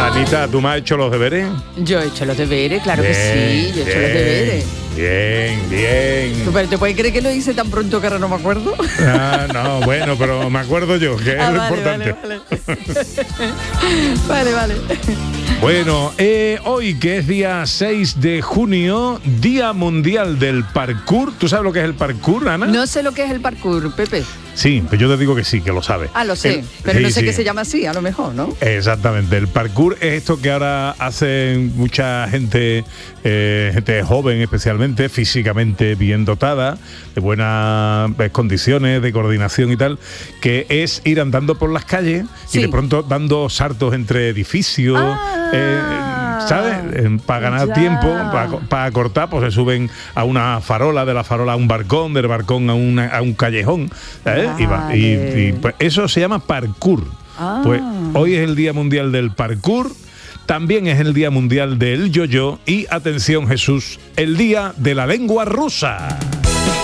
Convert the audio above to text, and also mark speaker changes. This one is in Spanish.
Speaker 1: Anita, ¿tú me has hecho los deberes?
Speaker 2: Yo he hecho los deberes, claro
Speaker 1: Bien,
Speaker 2: que sí, yo he hecho los deberes.
Speaker 1: Bien.
Speaker 2: ¿Pero te puedes creer que lo hice tan pronto que ahora no me acuerdo?
Speaker 1: Ah, no, bueno, pero me acuerdo yo, que es lo importante.
Speaker 2: Vale.
Speaker 1: Bueno, hoy que es día 6 de junio, Día Mundial del Parkour. ¿Tú sabes lo que es el parkour, Ana?
Speaker 2: No sé lo que es el parkour, Pepe.
Speaker 1: Sí, pues yo te digo que sí, que lo sabes.
Speaker 2: Ah, lo sé, pero no sé que se llama así, a lo mejor, ¿no?
Speaker 1: Exactamente, el parkour es esto que ahora hace mucha gente, gente joven especialmente, físicamente bien dotada, de buenas condiciones, de coordinación y tal, que es ir andando por las calles y de pronto dando saltos entre edificios, ¿sabes? Para ganar tiempo, para cortar, pues se suben a una farola, de la farola a un barcón, del barcón a un callejón, ¿sabes? Y pues eso se llama parkour. Pues hoy es el Día Mundial del Parkour, también es el Día Mundial del Yo-Yo y, atención Jesús, el Día de la Lengua Rusa.